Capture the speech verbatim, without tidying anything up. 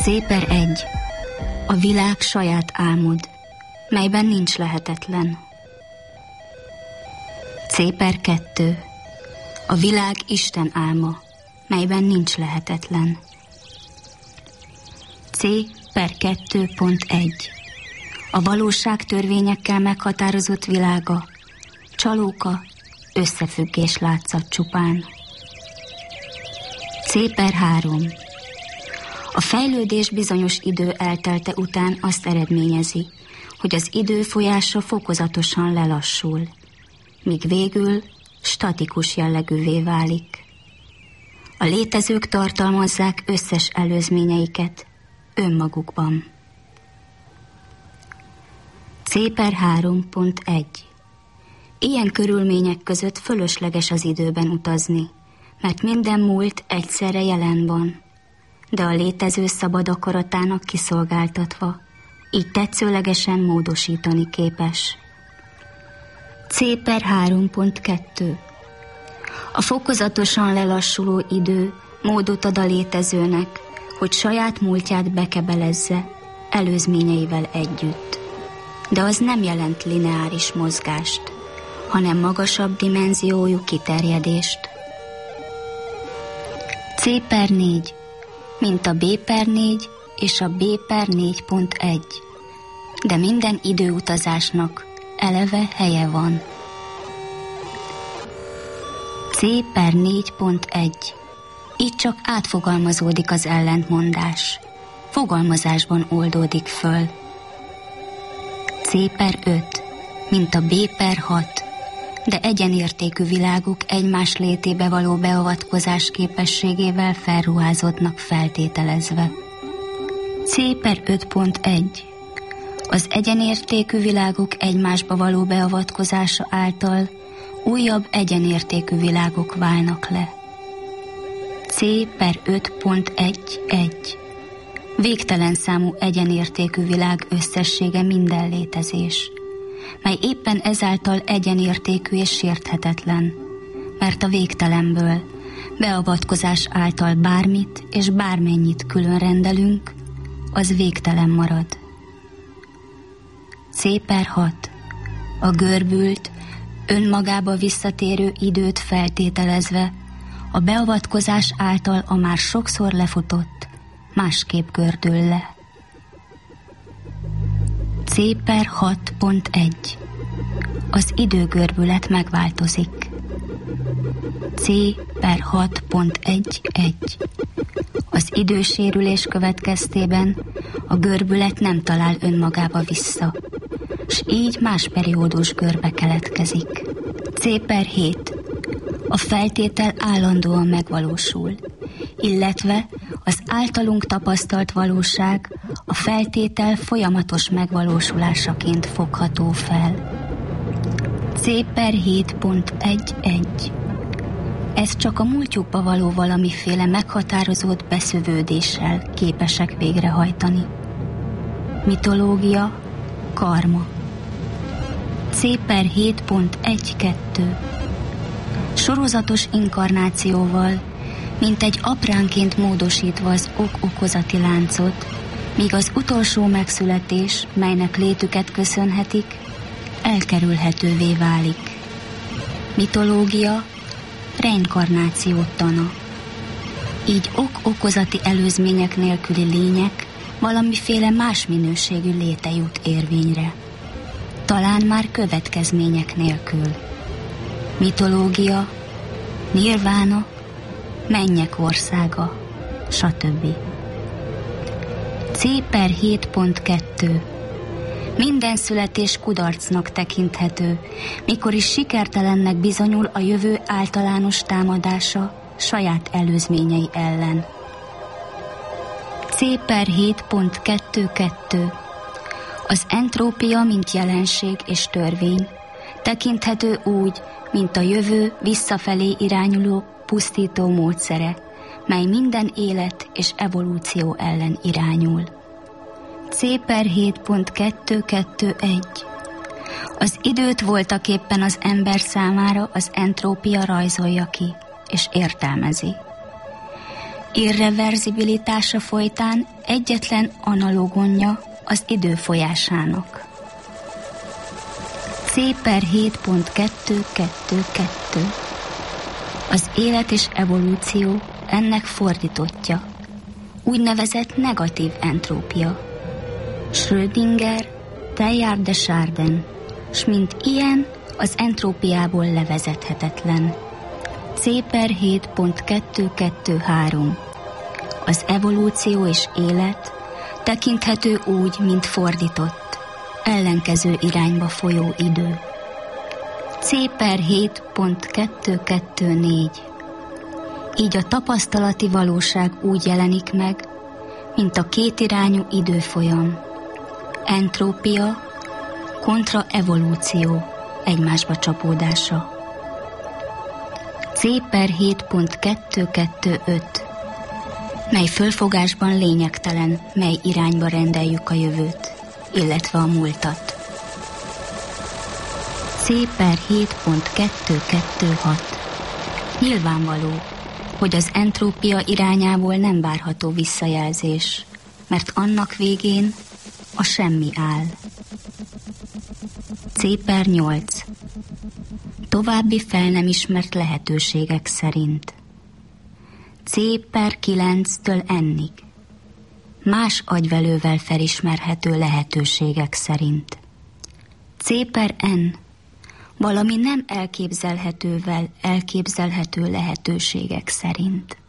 C per egy. A világ saját álmod, melyben nincs lehetetlen. C per kettő. A világ Isten álma, melyben nincs lehetetlen. C per kettő pont egy. A valóság törvényekkel meghatározott világa, csalóka, összefüggés látszat csupán. C per három. A fejlődés bizonyos idő eltelte után azt eredményezi, hogy az idő folyása fokozatosan lelassul, míg végül statikus jellegűvé válik. A létezők tartalmazzák összes előzményeiket önmagukban. C per három pont egy. Ilyen körülmények között fölösleges az időben utazni, mert minden múlt egyszerre jelen van, de a létező szabad akaratának kiszolgáltatva, így tetszőlegesen módosítani képes. C per három pont kettő. A fokozatosan lelassuló idő módot ad a létezőnek, hogy saját múltját bekebelezze előzményeivel együtt. De az nem jelent lineáris mozgást, hanem magasabb dimenziójú kiterjedést. C per négy, mint a B per négy és a B per négy pont egy, de minden időutazásnak eleve helye van. C per négy pont egy. Így csak átfogalmazódik az ellentmondás. Fogalmazásban oldódik föl. C per öt, mint a B per hat, de egyenértékű világok egymás létébe való beavatkozás képességével felruházottnak feltételezve. C per öt pont egy. Az egyenértékű világok egymásba való beavatkozása által újabb egyenértékű világok válnak le. C per öt pont egy egy. Végtelen számú egyenértékű világ összessége minden létezés, mely éppen ezáltal egyenértékű és sérthetetlen, mert a végtelenből, beavatkozás által bármit és bármennyit külön rendelünk, az végtelen marad. C per hat. A görbült, önmagába visszatérő időt feltételezve, a beavatkozás által a már sokszor lefutott, másképp gördül le. C per hat pont egy. Az időgörbület megváltozik. C per hat pont egy egy. Az idősérülés következtében a görbület nem talál önmagába vissza, s így más periódus görbe keletkezik. C per hét. A feltétel állandóan megvalósul, illetve az általunk tapasztalt valóság a feltétel folyamatos megvalósulásaként fogható fel. C per hét pont egy egy. Ez csak a múltjukba való valamiféle meghatározott beszövődéssel képesek végrehajtani. Mitológia, karma. C per hét pont egy kettő. Sorozatos inkarnációval, mint egy apránként módosítva az ok-okozati láncot, míg az utolsó megszületés, melynek létüket köszönhetik, elkerülhetővé válik. Mitológia, reinkarnáció tana. Így ok-okozati előzmények nélküli lények valamiféle más minőségű léte jut érvényre. Talán már következmények nélkül. Mitológia, nirvána, mennyek országa, stb. C per hét pont kettő. Minden születés kudarcnak tekinthető, mikor is sikertelennek bizonyul a jövő általános támadása saját előzményei ellen. C per hét pont kettő kettő. Az entrópia, mint jelenség és törvény, tekinthető úgy, mint a jövő visszafelé irányuló pusztító módszere, mely minden élet és evolúció ellen irányul. C per hét pont kettő kettő egy. Az időt voltaképpen az ember számára az entrópia rajzolja ki és értelmezi. irreverzibilitása folytán egyetlen analogonja az idő folyásának. C per hét pont kettő kettő kettő. Az élet és evolúció ennek fordítottja, úgynevezett negatív entrópia. Schrödinger, Teilhard de Chardin, s mint ilyen az entrópiából levezethetetlen. C per hét pont kettő kettő három. Az evolúció és élet tekinthető úgy, mint fordított, ellenkező irányba folyó idő. C per hét pont kettő kettő négy. Így a tapasztalati valóság úgy jelenik meg, mint a kétirányú időfolyam. Entrópia kontra evolúció egymásba csapódása. C per hét pont kettő kettő öt. Mely fölfogásban lényegtelen, mely irányba rendeljük a jövőt, illetve a múltat. C per hét pont kettő kettő hat. Nyilvánvaló, hogy az entrópia irányából nem várható visszajelzés, mert annak végén a semmi áll. C per nyolc. További fel nem ismert lehetőségek szerint. C per kilenctől N-ig. Más agyvelővel felismerhető lehetőségek szerint. C per N. Valami nem elképzelhetővel elképzelhető lehetőségek szerint.